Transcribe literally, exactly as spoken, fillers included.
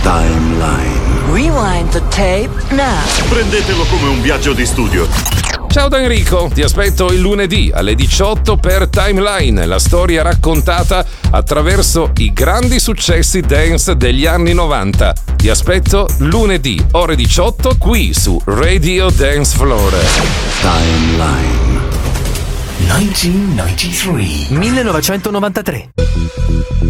Timeline. Rewind the tape now. Prendetelo come un viaggio di studio. Ciao da Enrico, ti aspetto il lunedì alle diciotto per Timeline, la storia raccontata attraverso i grandi successi dance degli anni novanta. Ti aspetto lunedì, ore diciotto, qui su Radio Dance Floor. Timeline. millenovecentonovantatré